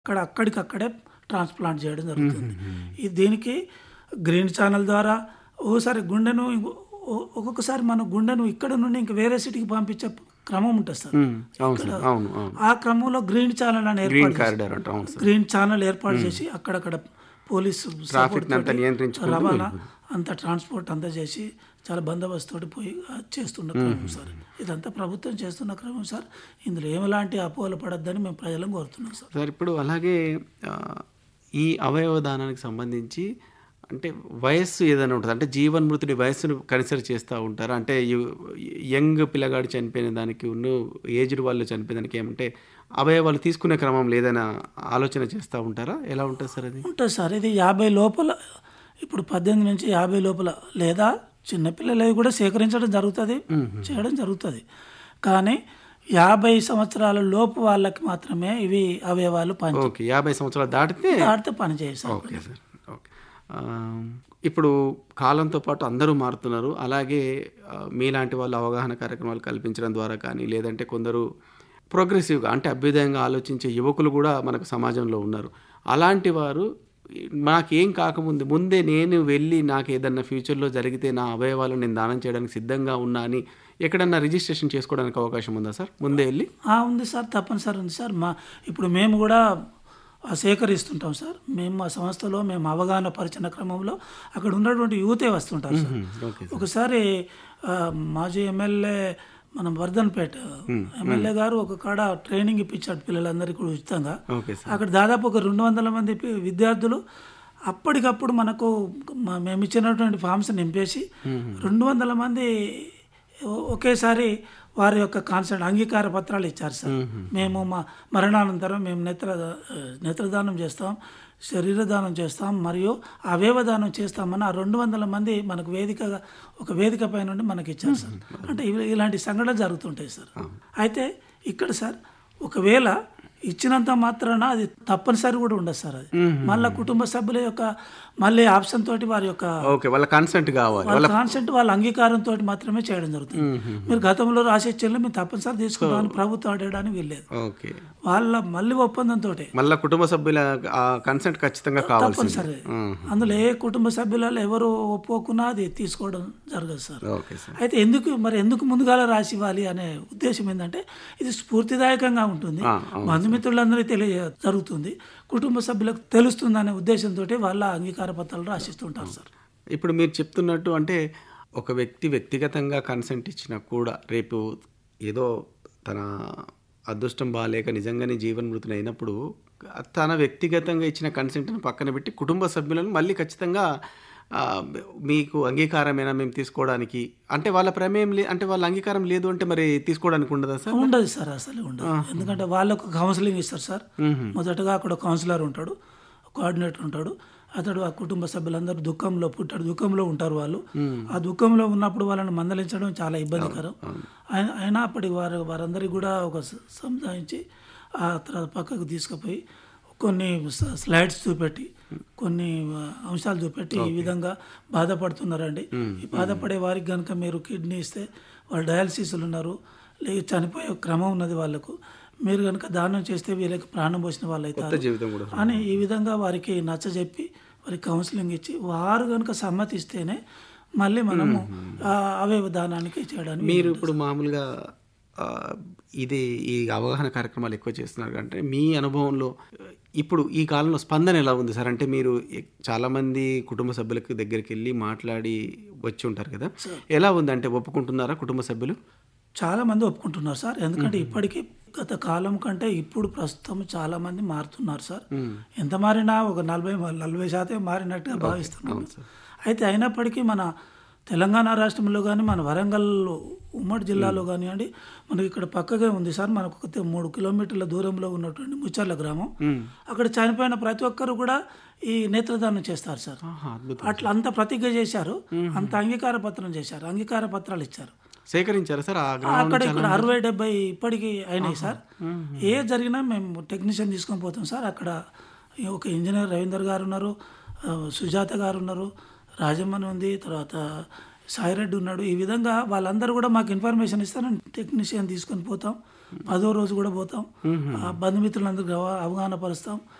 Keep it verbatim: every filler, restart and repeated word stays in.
అక్కడ అక్కడికక్కడే ట్రాన్స్‌ప్లాంట్ చేయడం జరుగుతుంది. ఈ దీనికి గ్రీన్ ఛానల్ ద్వారా ఓసారి గుండెను ఇంకో ఒ ఒక్కొక్కసారి మన గుండెను ఇక్కడ నుండి ఇంక వేరే సిటీకి పంపించే క్రమం ఉంటది సార్. హ్మ్. అవును ఇక్కడ సార్. అవును. అవును. ఆ క్రమంలో గ్రీన్ ఛానల్ అని గ్రీన్ ఏర్పాటు చేసి కారిడార్ అంట. అవును సార్. గ్రీన్ ఛానల్ ఏర్పాటు చేసి అక్కడక్కడ పోలీసు సపోర్ట్ ట్రాఫిక్‌ని అంతా తోటి నియంత్రించుకుంటూ రవాణా వెళ్ళిపోతుంది. అంతా ట్రాన్స్‌పోర్ట్ అంతా చేసి చాలా బందోబస్తుతోటి పోయి ఆహ్, చేస్తున్న క్రమం సార్. ఇదంతా ప్రభుత్వం చేస్తున్న క్రమం సార్. ఇందులో ఎలాంటి అపోహలు పడొద్దని మేము ప్రజలను కోరుతున్నాం సార్. సార్ ఇప్పుడు అలాగే ఆహ్, ఈ అవయవ దానానికి సంబంధించి అంటే వయస్సు ఏదైనా ఉంటదా? అంటే జీవన్మృతుడి వయస్సును కన్సిడర్ చేస్తా ఉంటారా? అంటే యు యంగ్ పిల్లగాడు చనిపోయిన దానికి ఉన్ను ఏజ్డ్ వాళ్ళు చనిపోయిన దానికి ఏమంటే అవయవాలు తీసుకునే క్రమంలో ఏదైనా ఆలోచన చేస్తా ఉంటారా? ఎలా ఉంటది సార్ అది? ఉంటుంది సార్. ఇది యాభై లోపల ఇప్పుడు పద్దెనిమిది నుంచి యాభై లోపల లేదా చిన్నపిల్లలవి కూడా సేకరించడం జరుగుతుంది, చేయడం జరుగుతుంది. కానీ యాభై సంవత్సరాల లోపు వాళ్ళకి మాత్రమే ఇవి అవయవాలు పని ఓకే. యాభై సంవత్సరాలు దాటితే దాటితే పని చేస్తారు. Okay sir. ఓకే. ఆహ్, ఇప్పుడు కాలంతో పాటు అందరూ మారుతున్నారు. అలాగే ఆహ్, మీలాంటి వాళ్ళు అవగాహన కార్యక్రమాలు కల్పించడం ద్వారా కానీ, లేదంటే కొందరు ప్రోగ్రెసివ్‌గా అంటే అభ్యుదయంగా ఆలోచించే యువకులు కూడా మనకు సమాజంలో ఉన్నారు. అలాంటి వారు నాకేం కాకముందు ముందే నేను వెళ్ళి నాకు ఏదన్నా ఫ్యూచర్‌లో జరిగితే నా అవయవాలను నేను దానం చేయడానికి సిద్ధంగా ఉన్నా అని ఎక్కడన్నా రిజిస్ట్రేషన్ చేసుకోవడానికి అవకాశం ఉందా సార్? ముందే వెళ్ళి? ఆ! ఉంది సార్. తప్పనిసరి ఉంది సార్. మా ఇప్పుడు మేము కూడా ఆహ్, సేకరిస్తుంటాం సార్. మేము మా సంస్థలో మేము అవగాహన పరిచిన క్రమంలో అక్కడ ఉన్నటువంటి యూతే వస్తుంటారు సార్. Okay sir. ఒకసారి ఆహ్, మాజీ ఎమ్మెల్యే మన వర్ధన్‌పేట ఎమ్మెల్యే గారు ఒక కాడ ట్రైనింగ్ ఇప్పించాడు పిల్లలందరికీ కూడా ఉచితంగా. Okay sir. అక్కడ దాదాపు ఒక రెండు వందల మంది పి విద్యార్థులు అప్పటికప్పుడు మనకు మ మేము ఇచ్చినటువంటి ఫామ్స్ నింపేసి రెండు వందల మంది ఒ- ఒకేసారి వారి యొక్క కాన్సెంట్ అంగీకార పత్రాలు ఇచ్చారు సార్. మేము మా మరణానంతరం మేము నేత్ర నేత్రదానం చేస్తాం, శరీరదానం చేస్తాం మరియు అవయవదానం చేస్తామని ఆ రెండు వందల మంది మనకు వేదికగా ఒక వేదిక పై నుండి మనకి ఇచ్చారు సార్. అంటే ఇవి ఇలాంటి సంఘటనలు జరుగుతుంటాయి సార్. అయితే ఇక్కడ సార్ ఒకవేళ ఇచ్చినంత మాత్రాన అది తప్పనిసరి కూడా ఉండదు సార్. అది మళ్ళీ కుటుంబ సభ్యుల యొక్క మళ్ళీ ఆప్షన్ తోటి వారి యొక్క ఓకే. వాళ్ళ కన్సెంట్ కావాలి. వాళ్ళ కాన్సెంట్ వాళ్ళ అంగీకారంతో మాత్రమే చేయడం జరుగుతుంది. మీరు గతంలో రాసే చెల్లి మీరు తప్పనిసరి తీసుకుంటామని ప్రభుత్వం అడగడానికి వెళ్ళలేదు. ఓకే. వాళ్ళ మళ్ళీ ఒప్పందంతో మళ్ళా కుటుంబ సభ్యుల ఆ కన్సెంట్ ఖచ్చితంగా కావాల్సింది. తప్పనిసరి అందులో ఏ కుటుంబ సభ్యులలో ఎవరు ఒప్పుకోకున్నా అది తీసుకోవడం జరగదు సార్. Okay sir. అయితే ఎందుకు మరి ఎందుకు ముందుగాల రాసి ఇవ్వాలి అనే ఉద్దేశం ఏంటంటే ఇది స్ఫూర్తిదాయకంగా ఉంటుంది, ఆ, అవును. బంధుమిత్రులందరికీ తెలియ జరుగుతుంది, కుటుంబ సభ్యులకు తెలుస్తుంది అనే ఉద్దేశంతో వాళ్ళ అంగీకార పత్రాలు రాసిస్తుంటారు సార్. ఇప్పుడు మీరు చెప్తున్నట్టు అంటే ఒక వ్యక్తి వ్యక్తిగతంగా కన్సెంట్ ఇచ్చినా కూడా రేపు ఏదో తన అదృష్టం బాగాలేక నిజంగానే జీవన్మృతులు అయినప్పుడు తన వ్యక్తిగతంగా ఇచ్చిన కన్సెంట్ని పక్కన పెట్టి కుటుంబ సభ్యులను మళ్ళీ ఖచ్చితంగా ఆ, మీకు అంగీకారమేనా మేము తీసుకోవడానికి అంటే వాళ్ళ ప్రమేయం లే అంటే వాళ్ళ అంగీకారం లేదు అంటే మరి తీసుకోవడానికి ఉండదా సార్? ఉండదు సార్, అసలు ఉండదు. ఎందుకంటే వాళ్ళకు కౌన్సిలింగ్ ఇస్తారు సార్. మొదటగా అక్కడ కౌన్సిలర్ ఉంటాడు, కోఆర్డినేటర్ ఉంటాడు. అతడు ఆ కుటుంబ సభ్యులందరూ దుఃఖంలో పుట్టాడు దుఃఖంలో ఉంటారు. వాళ్ళు ఆ దుఃఖంలో ఉన్నప్పుడు వాళ్ళని మందలించడం చాలా ఇబ్బందికరం. అయినా అయినా అప్పటి వారు వారందరికీ కూడా ఒక స- సంధానించి ఆ తర్వాత పక్కకు తీసుకుపోయి కొన్ని స- స్లైడ్స్ చూపెట్టి కొన్ని ఆ, అంశాలు చూపెట్టి ఈ విధంగా బాధపడుతున్నారండి. ఈ బాధపడే వారికి కనుక మీరు కిడ్నీ ఇస్తే వాళ్ళు డయాలసిస్లు ఉన్నారు, లేక చనిపోయే క్రమం ఉన్నది వాళ్ళకు, మీరు కనుక దానం చేస్తే వీళ్ళకి ప్రాణం పోసిన వాళ్ళు కొత్త అవుతారు జీవితం కూడా. అని ఈ విధంగా వారికి నచ్చజెప్పి వారికి కౌన్సిలింగ్ ఇచ్చి వారు కనుక సమ్మతిస్తేనే మళ్ళీ మనము ఆ అవయవ దానానికి చేయడానికి మీరు ఇప్పుడు మామూలుగా ఆ, ఇది ఈ అవగాహన కార్యక్రమాలు ఎక్కువ చేస్తున్నారు అంటే మీ అనుభవంలో ఇప్పుడు ఈ కాలంలో స్పందన ఎలా ఉంది సార్? అంటే మీరు ఎ- చాలామంది కుటుంబ సభ్యులకు దగ్గరికి వెళ్ళి మాట్లాడి వచ్చి ఉంటారు కదా, ఎలా ఉంది అంటే ఒప్పుకుంటున్నారా కుటుంబ సభ్యులు? చాలా మంది ఒప్పుకుంటున్నారు సార్. ఎందుకంటే ఇప్పటికీ గత కాలం కంటే ఇప్పుడు ప్రస్తుతం చాలా మంది మారుతున్నారు సార్. ఎంత మారినా ఒక నలభై నలభై శాతం మారినట్టుగా భావిస్తున్నాను. అయితే అయినప్పటికీ మన తెలంగాణ రాష్ట్రంలో కానీ మన వరంగల్ ఉమ్మడి జిల్లాలో కానివ్వండి, మనకి ఇక్కడ పక్కగా ఉంది సార్, మనకు ఒక తె- మూడు కిలోమీటర్ల దూరంలో ఉన్నటువంటి ముచ్చర్ల గ్రామం. అక్కడ చనిపోయిన ప్రతి ఒక్కరు కూడా ఈ నేత్రదానం చేస్తారు సార్. ఆహా, అద్భుతం. అట్లా అంత ప్రతిజ్ఞ చేశారు, అంత అంగీకార పత్రం చేశారు, అంగీకార పత్రాలు ఇచ్చారు. సేకరించారా సార్? ఆ గ్రామం అక్కడ ఇక్కడ అరవై డెబ్బై ఇప్పటికీ అయినాయి సార్. ఏ జరిగినా మేము టెక్నీషియన్ తీసుకొని పోతాం సార్. అక్కడ ఒక ఇంజనీర్ రవీందర్ గారు ఉన్నారు, ఆ, సుజాత గారు ఉన్నారు, రాజమ్మని ఉంది, తర్వాత సాయిరెడ్డి ఉన్నాడు. ఈ విధంగా వాళ్ళందరూ కూడా మాకు ఇన్ఫర్మేషన్ ఇస్తారు. టెక్నీషియన్ తీసుకొని పోతాం, పదో రోజు కూడా పోతాం, ఆ బంధుమిత్రులందరికీ అవగాహన పరుస్తాం.